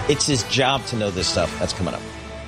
It's his job to know this stuff. That's coming up.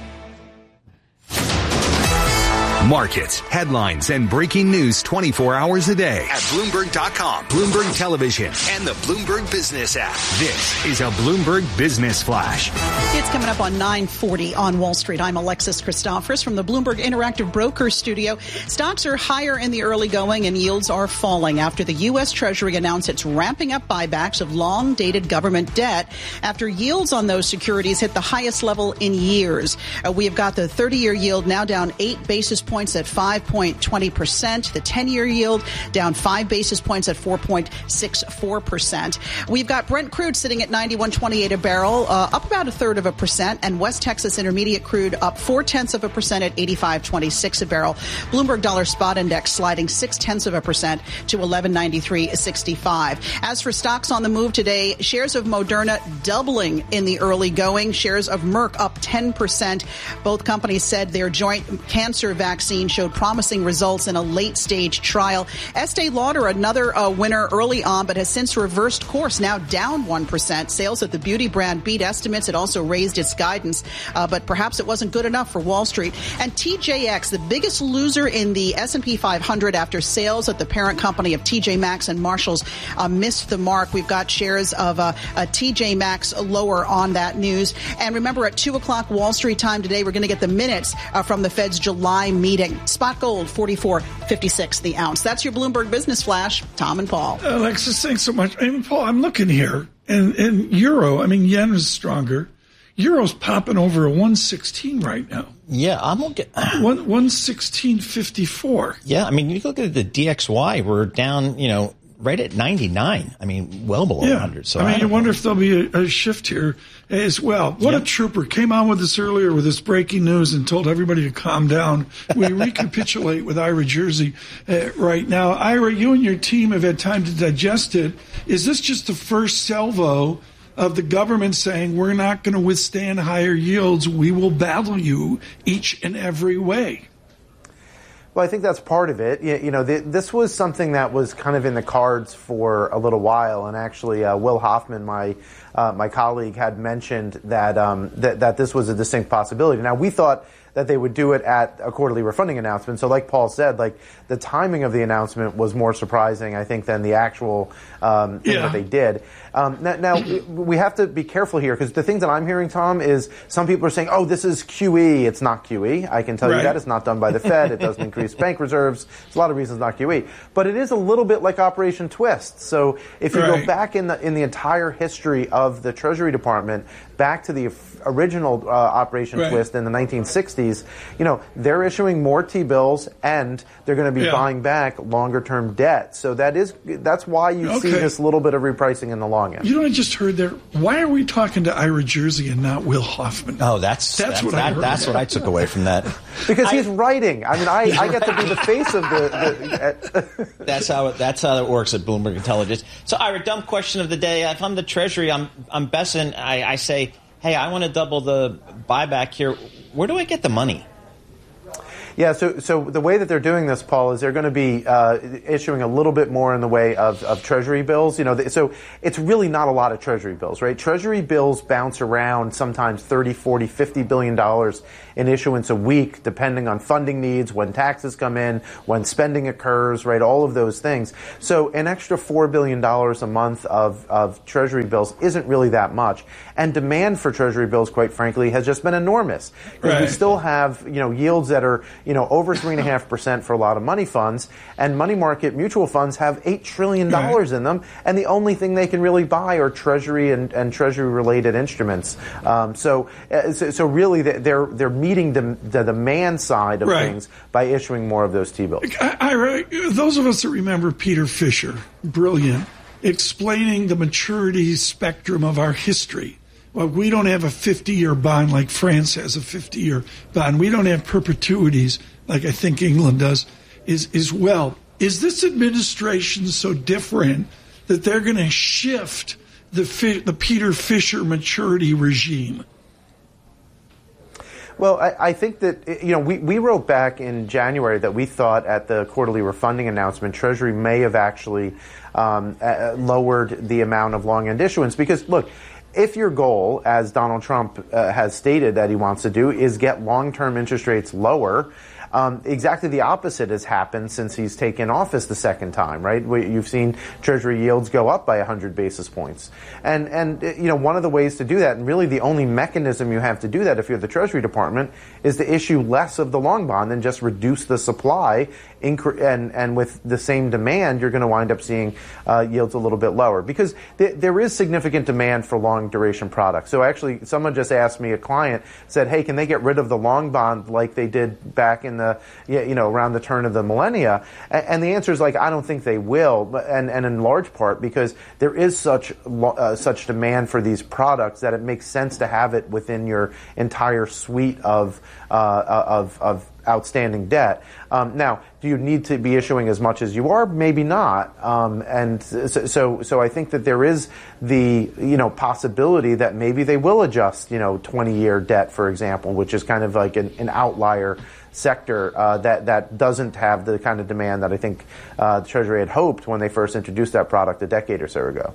Markets, headlines, and breaking news 24 hours a day at Bloomberg.com, Bloomberg Television, and the Bloomberg Business app. This is a Bloomberg Business Flash. It's coming up on 9:40 on Wall Street. I'm Alexis Christophorous from the Bloomberg Interactive Brokers studio. Stocks are higher in the early going and yields are falling after the U.S. Treasury announced it's ramping up buybacks of long-dated government debt after yields on those securities hit the highest level in years. We have got the 30-year yield now down 8 basis points at 5.20%. The 10-year yield down 5 basis points at 4.64%. We've got Brent crude sitting at $91.28 a barrel, up about 0.33%, and West Texas Intermediate crude up 0.4% at $85.26 a barrel. Bloomberg Dollar Spot Index sliding 0.6% to $1193.65. As for stocks on the move today, shares of Moderna doubling in the early going. Shares of Merck up 10%. Both companies said their joint cancer vaccine showed promising results in a late-stage trial. Estee Lauder, another winner early on, but has since reversed course, now down 1%. Sales of the beauty brand beat estimates. It also raised its guidance, but perhaps it wasn't good enough for Wall Street. And TJX, the biggest loser in the S&P 500 after sales at the parent company of TJ Maxx and Marshalls missed the mark. We've got shares of TJ Maxx lower on that news. And remember, at 2 o'clock Wall Street time today, we're going to get the minutes from the Fed's July meeting. Spot gold, $44.56 the ounce. That's your Bloomberg Business Flash. Tom and Paul. Alexis, thanks so much. And Paul, I'm looking here, and euro, yen is stronger. Euro's popping over a 116 right now. Yeah, I'm looking 116.54. Yeah, you look at the DXY, we're down, right at 99. Well below 100. So I wonder if there'll be a shift here as well. What a trooper. Came on with us earlier with this breaking news and told everybody to calm down. We recapitulate with Ira Jersey right now. Ira, you and your team have had time to digest it. Is this just the first salvo of the government saying we're not going to withstand higher yields? We will battle you each and every way? Well, I think that's part of it. This was something that was kind of in the cards for a little while, and actually, Will Hoffman, my colleague, had mentioned that that this was a distinct possibility. Now, we thought that they would do it at a quarterly refunding announcement. So, like Paul said, the timing of the announcement was more surprising, I think, than the actual thing that they did. Now, we have to be careful here, because the things that I'm hearing, Tom, is some people are saying, oh, this is QE. It's not QE. I can tell you that. It's not done by the Fed. It doesn't increase bank reserves. There's a lot of reasons not QE. But it is a little bit like Operation Twist. So if you go back in the entire history of the Treasury Department, back to the original Operation Twist in the 1960s, they're issuing more T-bills and they're going to be buying back longer-term debt. So that's why you see this little bit of repricing in the long end. You know what I just heard there? Why are we talking to Ira Jersey and not Will Hoffman? Oh, that's what I heard. That's what I took away from that. Because he's writing. I get to be the face of the that's how it works at Bloomberg Intelligence. So, Ira, dumb question of the day. If I'm the Treasury, I'm Besson. I say, hey, I want to double the buyback here. Where do I get the money? Yeah, so the way that they're doing this, Paul, is they're going to be issuing a little bit more in the way of Treasury bills. So it's really not a lot of Treasury bills, right? Treasury bills bounce around sometimes $30, $40, $50 billion in issuance a week, depending on funding needs, when taxes come in, when spending occurs, right? All of those things. So an extra $4 billion a month of Treasury bills isn't really that much. And demand for Treasury bills, quite frankly, has just been enormous. Because we still have, yields that are, over 3.5% for a lot of money funds, and money market mutual funds have $8 trillion in them, and the only thing they can really buy are Treasury and Treasury-related instruments. So really, they're meeting the demand side of things by issuing more of those T-bills. Those of us that remember Peter Fisher, brilliant, explaining the maturity spectrum of our history. Well, we don't have a 50-year bond like France has a 50-year bond. We don't have perpetuities like I think England does as well. Is this administration so different that they're going to shift the Peter Fisher maturity regime? Well, I think that, we wrote back in January that we thought at the quarterly refunding announcement, Treasury may have actually lowered the amount of long-end issuance because, look, if your goal, as Donald Trump has stated that he wants to do, is get long-term interest rates lower, exactly the opposite has happened since he's taken office the second time, right? You've seen Treasury yields go up by 100 basis points. And one of the ways to do that, and really the only mechanism you have to do that if you're the Treasury Department, is to issue less of the long bond and just reduce the supply. And with the same demand, you're going to wind up seeing yields a little bit lower because there is significant demand for long duration products. So actually, someone just asked me, a client said, hey, can they get rid of the long bond like they did back in the, around the turn of the millennia? And the answer is I don't think they will, and in large part because there is such demand for these products that it makes sense to have it within your entire suite of outstanding debt. Now, do you need to be issuing as much as you are? Maybe not. And so I think that there is the possibility that maybe they will adjust 20-year debt, for example, which is kind of like an outlier sector that doesn't have the kind of demand that I think the Treasury had hoped when they first introduced that product a decade or so ago.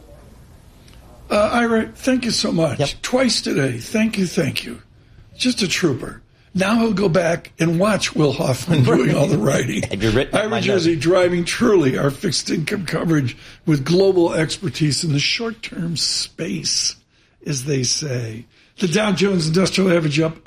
Ira, thank you so much. Yep. Twice today. Thank you. Just a trooper. Now he'll go back and watch Will Hoffman doing all the writing. Ira Jersey driving truly our fixed income coverage with global expertise in the short-term space, as they say. The Dow Jones Industrial Average up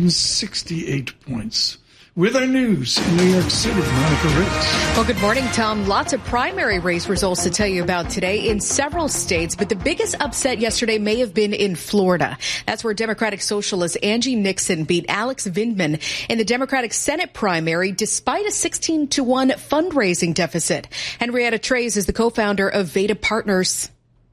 168 points. With our news in New York City, Monica Ricks. Well, good morning, Tom. Lots of primary race results to tell you about today in several states, but the biggest upset yesterday may have been in Florida. That's where Democratic Socialist Angie Nixon beat Alex Vindman in the Democratic Senate primary despite a 16-1 fundraising deficit. Henrietta Treyes is the co-founder of Veda Partners.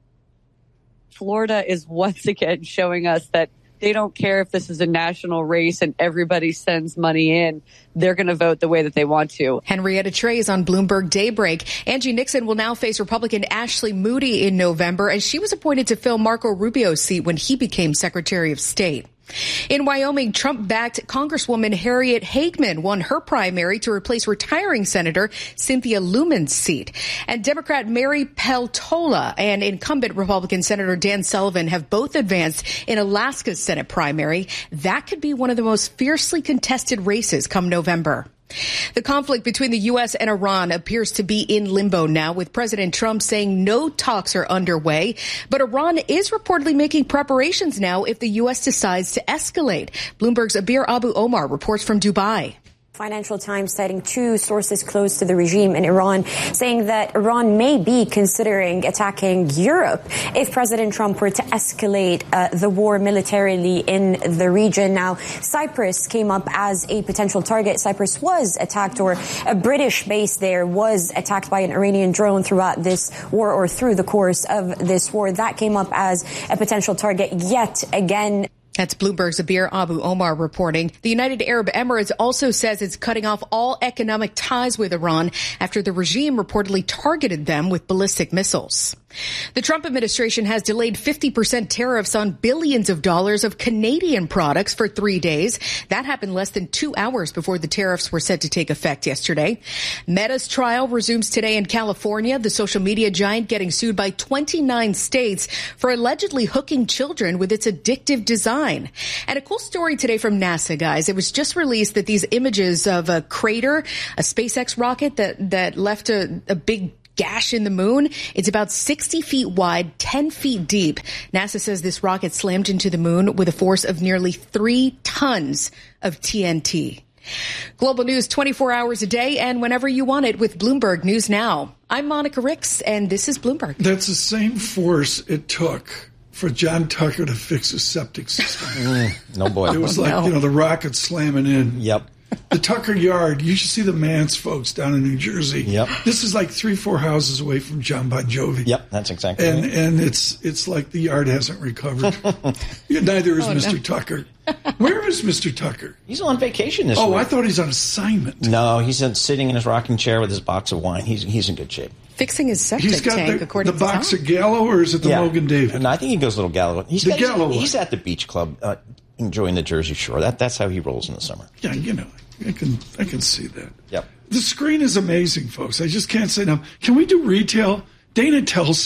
Florida is once again showing us that they don't care if this is a national race and everybody sends money in. They're going to vote the way that they want to. Henrietta Treyes on Bloomberg Daybreak. Angie Nixon will now face Republican Ashley Moody in November, and she was appointed to fill Marco Rubio's seat when he became Secretary of State. In Wyoming, Trump-backed Congresswoman Harriet Hageman won her primary to replace retiring Senator Cynthia Luman's seat. And Democrat Mary Peltola and incumbent Republican Senator Dan Sullivan have both advanced in Alaska's Senate primary. That could be one of the most fiercely contested races come November. The conflict between the U.S. and Iran appears to be in limbo now, with President Trump saying no talks are underway. But Iran is reportedly making preparations now if the U.S. decides to escalate. Bloomberg's Abir Abu Omar reports from Dubai. Financial Times citing two sources close to the regime in Iran, saying that Iran may be considering attacking Europe if President Trump were to escalate the war militarily in the region. Now, Cyprus came up as a potential target. Cyprus was attacked, or a British base there was attacked by an Iranian drone throughout this war, or through the course of this war. That came up as a potential target yet again. That's Bloomberg's Abir Abu Omar reporting. The United Arab Emirates also says it's cutting off all economic ties with Iran after the regime reportedly targeted them with ballistic missiles. The Trump administration has delayed 50% tariffs on billions of dollars of Canadian products for 3 days. That happened less than 2 hours before the tariffs were set to take effect yesterday. Meta's trial resumes today in California, the social media giant getting sued by 29 states for allegedly hooking children with its addictive design. And a cool story today from NASA, guys. It was just released that these images of a crater, a SpaceX rocket that left a big gash in the moon. It's about 60 feet wide, 10 feet deep. NASA says this rocket slammed into the moon with a force of nearly 3 tons of TNT. Global news 24 hours a day and whenever you want it with Bloomberg News Now. I'm Monica Ricks, and this is Bloomberg. That's the same force it took for John Tucker to fix his septic system. No boy. It was the rocket slamming in. Yep. The Tucker Yard, you should see the Mance folks down in New Jersey. Yep. This is like 3-4 houses away from John Bon Jovi. Yep, that's exactly right. And it's like the yard hasn't recovered. Neither is Mr. Tucker. Where is Mr. Tucker? He's on vacation this week. Oh, I thought he's on assignment. No, he's sitting in his rocking chair with his box of wine. He's in good shape. Fixing his septic He's got tank, according the to box Tom. of Gallo, or is it the Mogan David? No, I think he goes a little Gallo. He's at the beach club enjoying the Jersey Shore. That's how he rolls in the summer. Yeah, I can see that. Yep. The screen is amazing, folks. I just can't say enough. Can we do retail? Dana Telsey.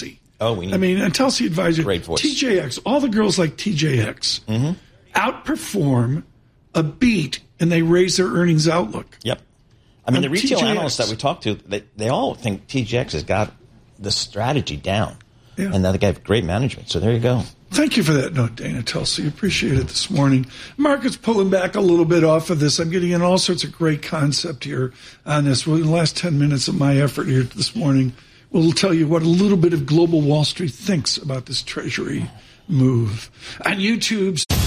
Oh, we need. I mean, a Telsey advisor. Great voice. TJX. All the girls like TJX outperform a beat, and they raise their earnings outlook. Yep. I mean, the retail TJX. analysts that we talk to, they all think TJX has got the strategy down. Yeah. And now they have great management. So there you go. Thank you for that note, Dana Telsey. Appreciate it this morning. Market's pulling back a little bit off of this. I'm getting in all sorts of great concept here on this. Well, in the last 10 minutes of my effort here this morning, we'll tell you what a little bit of global Wall Street thinks about this Treasury move. On YouTube's